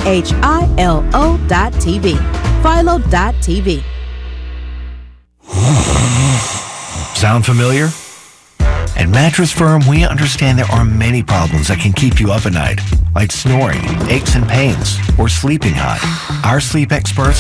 PHILO.TV. Philo.tv. Sound familiar? At Mattress Firm, we understand there are many problems that can keep you up at night, like snoring, aches and pains, or sleeping hot. Our sleep experts